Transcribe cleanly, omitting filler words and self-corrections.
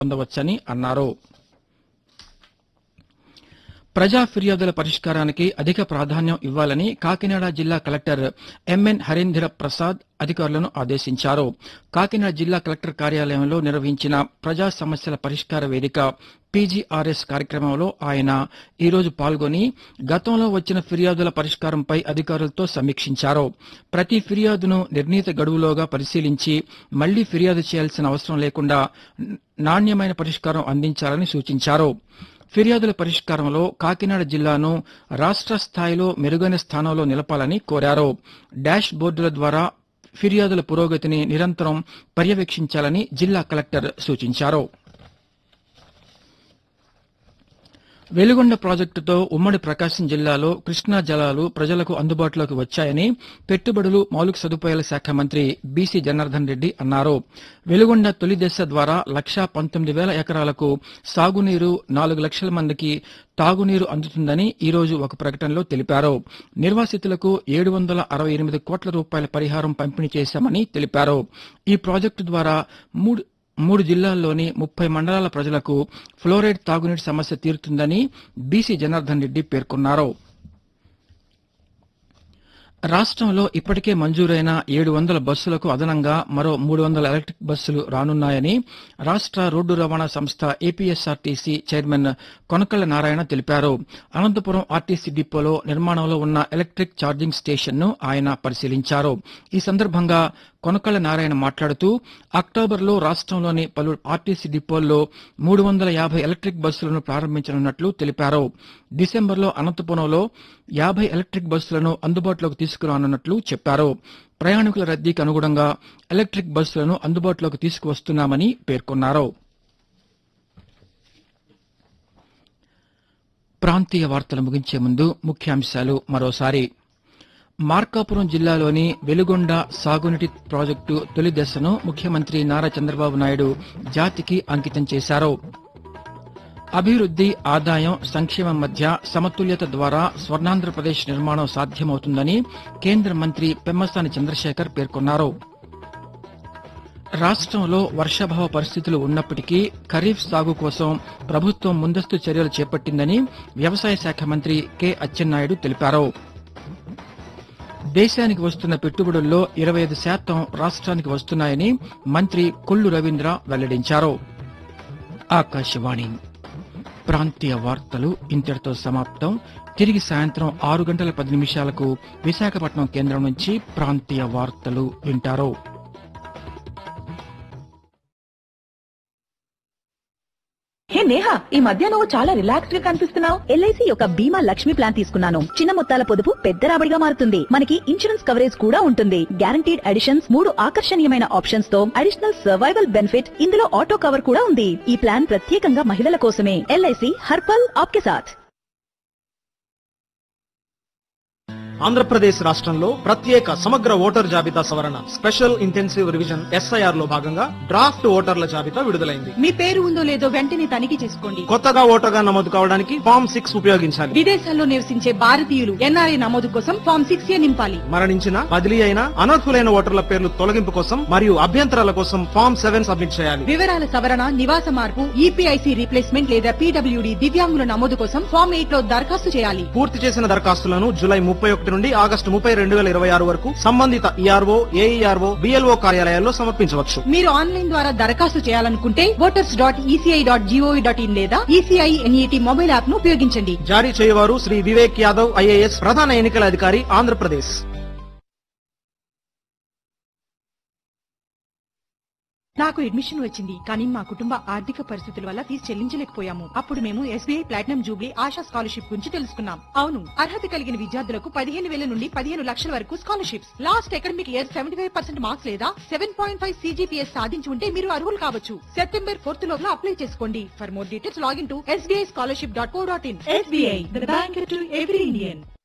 పొందవచ్చని అన్నారు. ప్రజా ఫిర్యాదుల పరిష్కారానికి అధిక ప్రాధాన్యం ఇవ్వాలని కాకినాడ జిల్లా కలెక్టర్ ఎంఎన్ హరీంద్ర ప్రసాద్ అధికారులను ఆదేశించారు. కాకినాడ జిల్లా కలెక్టర్ కార్యాలయంలో నిర్వహించిన ప్రజా సమస్యల పరిష్కార వేదిక పీజీఆర్ఎస్ కార్యక్రమంలో ఆయన ఈరోజు పాల్గొని గతంలో వచ్చిన ఫిర్యాదుల పరిష్కారంపై అధికారులతో సమీక్షించారు. ప్రతి ఫిర్యాదును నిర్ణీత గడువులోగా పరిశీలించి మళ్లీ ఫిర్యాదు చేయాల్సిన అవసరం లేకుండా నాణ్యమైన పరిష్కారం అందించాలని సూచించారు. ఫిర్యాదుల పరిష్కారంలో కాకినాడ జిల్లాను రాష్ట్ర స్థాయిలో మెరుగైన స్థానంలో నిలపాలని కోరారు. డాష్ బోర్డుల ద్వారా ఫిర్యాదుల పురోగతిని నిరంతరం పర్యవేక్షించాలని జిల్లా కలెక్టర్ సూచించారు. వెలుగొండ ప్రాజెక్టుతో ఉమ్మడి ప్రకాశం జిల్లాలో కృష్ణా జలాలు ప్రజలకు అందుబాటులోకి వచ్చాయని పెట్టుబడులు మౌలిక సదుపాయాల శాఖ మంత్రి బీసీ జనార్దన్ రెడ్డి అన్నారు. వెలుగొండ తొలి దశ ద్వారా 1,19,000 ఎకరాలకు సాగునీరు, 4 లక్షల మందికి తాగునీరు అందుతుందని ఈరోజు ఒక ప్రకటనలో తెలిపారు. నిర్వాసితులకు 768 కోట్ల రూపాయల పరిహారం పంపిణీ చేశామని తెలిపారు. ఈ ప్రాజెక్టు ద్వారా మూడు జిల్లాల్లోని 30 మండలాల ప్రజలకు ఫ్లోరైడ్ తాగునీటి సమస్య తీరుతుందని బీసీ జనార్దన్ రెడ్డి పేర్కొన్నారు. రాష్ట్రంలో ఇప్పటికే మంజూరైన 700 బస్సులకు అదనంగా మరో 300 ఎలక్ట్రిక్ బస్సులు రానున్నాయని రాష్ట్ర రోడ్డు రవాణా సంస్థ ఏపీఎస్ఆర్టీసీ చైర్మన్ కొనకళ్ల నారాయణ తెలిపారు. అనంతపురం ఆర్టీసీ డిపోలో నిర్మాణంలో ఉన్న ఎలక్ట్రిక్ ఛార్జింగ్ స్టేషన్ను ఆయన పరిశీలించారు. ఈ సందర్భంగా కొనకళ్ల నారాయణ మాట్లాడుతూ అక్టోబర్లో రాష్ట్రంలోని పలు ఆర్టీసీ డిపోల్లో 350 ఎలక్ట్రిక్ బస్సులను ప్రారంభించనున్నట్లు తెలిపారు. డిసెంబర్లో అనంతపురంలో 50 ఎలక్ట్రిక్ బస్సులను అందుబాటులోకి తీసుకురానున్నట్లు చెప్పారు. ప్రయాణికుల రద్దీకి అనుగుణంగా ఎలక్ట్రిక్ బస్సులను అందుబాటులోకి తీసుకువస్తున్నామని పేర్కొన్నారు. ప్రాంతీయ వార్తలు ముగించే ముందు ముఖ్యాంశాలు మరోసారి. మార్కాపురం జిల్లాలోని వెలుగొండ సాగునీటి ప్రాజెక్టు తొలి దశను ముఖ్యమంత్రి నారా చంద్రబాబు నాయుడు జాతికి అంకితం చేశారు. అభివృద్ది, ఆదాయం, సంక్షేమం మధ్య సమతుల్యత ద్వారా స్వర్ణాంధ్రప్రదేశ్ నిర్మాణం సాధ్యమవుతుందని కేంద్ర మంత్రి పెమ్మసాని చంద్రశేఖర్ పేర్కొన్నారు. రాష్ట్రంలో వర్షాభావ పరిస్థితులు ఉన్నప్పటికీ ఖరీఫ్ సాగు కోసం ప్రభుత్వం ముందస్తు చర్యలు చేపట్టిందని వ్యవసాయ శాఖ మంత్రి కె అచ్చెన్నాయుడు తెలిపారు. దేశానికి వస్తున్న పెట్టుబడుల్లో 25% రాష్ట్రానికి వస్తున్నాయని మంత్రి కొల్లు రవీంద్ర వెల్లడించారు. ఆకాశవాణి ప్రాంతీయ వార్తలు ఇంతటితో సమాప్తం. తిరిగి సాయంత్రం 6:10 విశాఖపట్నం కేంద్రం నుంచి ప్రాంతీయ వార్తలు వింటారు. హే నేహా, ఈ మధ్య నువ్వు చాలా రిలాక్స్డ్ గా కనిపిస్తున్నావు. ఎల్ఐసి యొక్క బీమా లక్ష్మి ప్లాన్ తీసుకున్నాను. చిన్న మొత్తాల పొదుపు పెద్ద రాబడిగా మారుతుంది. మనకి ఇన్సూరెన్స్ కవరేజ్ కూడా ఉంటుంది. గ్యారంటీడ్ అడిషన్స్, 3 ఆకర్షణీయమైన ఆప్షన్స్ తో అడిషనల్ సర్వైవల్ బెనిఫిట్, ఇందులో ఆటో కవర్ కూడా ఉంది. ఈ ప్లాన్ ప్రత్యేకంగా మహిళల కోసమే. ఎల్ఐసి హర్పల్ ఆప్కే సాథ్. ఆంధ్రప్రదేశ్ రాష్ట్రంలో ప్రత్యేక సమగ్ర ఓటర్ జాబితా సవరణ స్పెషల్ ఇంటెన్సివ్ రివిజన్ ఎస్ఐఆర్ లో భాగంగా డ్రాఫ్ట్ ఓటర్ల జాబితా విడుదలైంది. మీ పేరు ఉందో లేదో వెంటనే తనిఖీ చేసుకోండి. కొత్తగా ఓటర్గా నమోదు కావడానికి ఫామ్ 6 ఉపయోగించాలి. విదేశాల్లో నివసించే భారతీయులు ఎన్ఆర్ఐ నమోదు కోసం ఫామ్ 6A నింపాలి. మరణించిన, బదిలీ అయిన, అనర్హులైన ఓటర్ల పేర్లు తొలగింపు కోసం మరియు అభ్యంతరాల కోసం ఫామ్ 7 సబ్మిట్ చేయాలి. వివరాల సవరణ, నివాస మార్పు, ఈపీఐసి రీప్లేస్మెంట్ లేదా పీడబ్ల్యూడీ దివ్యాంగుల నమోదు కోసం ఫామ్ 8 లో దరఖాస్తు చేయాలి. పూర్తి చేసిన దరఖాస్తులను జూలై 31 నుండి ఆగస్టు 30, 2026 వరకు సంబంధిత ఈఆర్ఓ, ఏఈఆర్ఓ, బిఎల్ఓ కార్యాలయాల్లో సమర్పించవచ్చు. మీరు ఆన్లైన్ ద్వారా దరఖాస్తు చేయాలనుకుంటే voters.eci.gov.in లేదా ఈసీఐ ఎన్ఈటీ మొబైల్ యాప్ ను ఉపయోగించండి. జారీ చేయవారు శ్రీ వివేక్ యాదవ్ ఐఏఎస్, ప్రధాన ఎన్నికల అధికారి, ఆంధ్రప్రదేశ్. నాకు అడ్మిషన్ వచ్చింది, కానీ మా కుటుంబ ఆర్థిక పరిస్థితుల వల్ల ఫీజు చెల్లించలేకపోయాము. అప్పుడు మేము SBI platinum Jubilee ASHA scholarship గురించి తెలుసుకున్నాం. అవును, అర్హత కలిగిన విద్యార్థులకు 15,000 నుండి 15 లక్షల వరకు scholarships. Last academic year 75% marks లేదా 7.5 CGPS సాధించి ఉంటే మీరు అర్హులు కావచ్చు. సెప్టెంబర్ 4 లోపల అప్లై చేసుకోండి. For more details login to sbischolarship.co.in. SBI, the bank to every Indian.